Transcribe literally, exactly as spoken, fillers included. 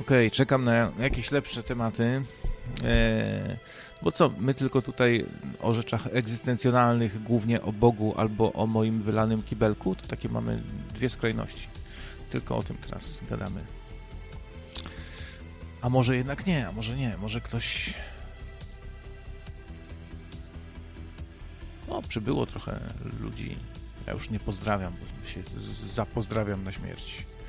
Okej, czekam na jakieś lepsze tematy, e, bo co, my tylko tutaj o rzeczach egzystencjonalnych, głównie o Bogu albo o moim wylanym kibelku, to takie mamy dwie skrajności. Tylko o tym teraz gadamy. A może jednak nie, a może nie, może ktoś... No, przybyło trochę ludzi. Ja już nie pozdrawiam, bo się z- zapozdrawiam na śmierć.